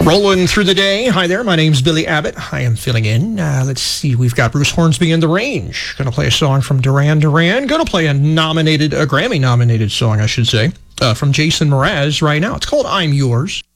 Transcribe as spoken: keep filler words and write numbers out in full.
Rolling through the day. Hi there, my name's Billy Abbott. I am filling in. Uh, let's see, we've got Bruce Hornsby in the range. Going to play a song from Duran Duran. Going to play a nominated, a Grammy-nominated song, I should say, uh, from Jason Mraz right now. It's called I'm Yours.